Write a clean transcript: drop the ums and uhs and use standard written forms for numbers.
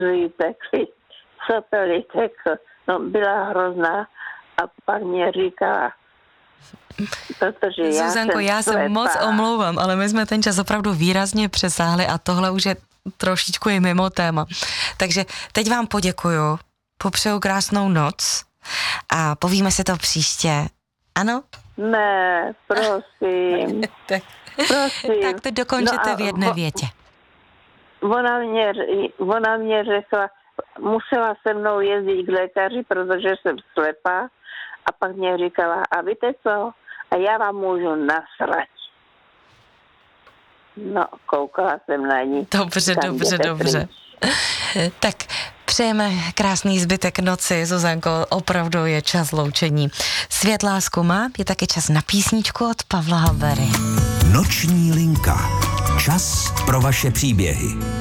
tekli, sopely tekl. No, byla hrozná a pak mě říkala, protože Zuzanko, já se moc omlouvám, ale my jsme ten čas opravdu výrazně přesáhli a tohle už je trošičku i mimo téma. Takže teď vám poděkuju, popřeju krásnou noc a povíme si to příště. Ano? Ne, prosím. Tak to dokončete v jedné větě. Ona mě řekla, musela se mnou jezdit k lékaři, protože jsem slepá, a pak mě říkala, a víte co, a já vám můžu nasrať. No, koukala jsem na ní. Dobře. Tak přejeme krásný zbytek noci, Zuzanko, opravdu je čas loučení. Svět lásku má, je taky čas na písničku od Pavla Habery. Noční linka. Čas pro vaše příběhy.